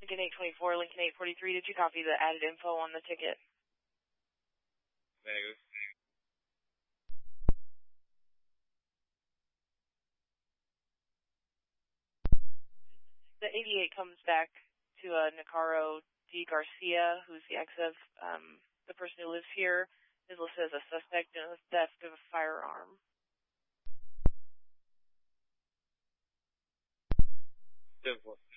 Lincoln 824, Lincoln 843, did you copy the added info on the ticket? Negative. The 88 comes back to Nicaro D. Garcia, who's the ex of the person who lives here, is listed as a suspect in the theft of a firearm. Simple.